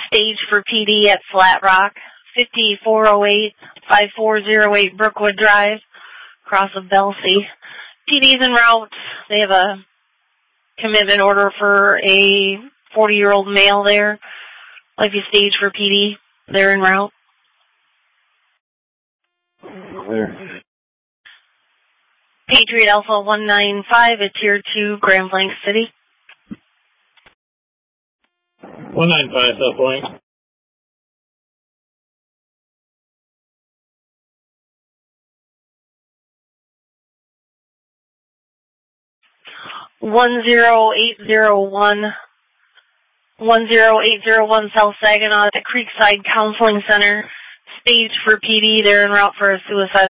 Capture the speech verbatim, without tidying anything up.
stage for P D at Flat Rock, fifty-four oh eight, fifty-four oh eight Brookwood Drive, across of Belsey. P D's en route. They have a commitment order for a forty-year-old male there. Like you stage for P D. They're en route. There. Patriot Alpha one nine five at Tier two, Grand Blanc City. one nine five, South Blank. one zero eight zero one, one zero eight zero one South Saginaw at the Creekside Counseling Center. Stage for P D. They're en route for a suicide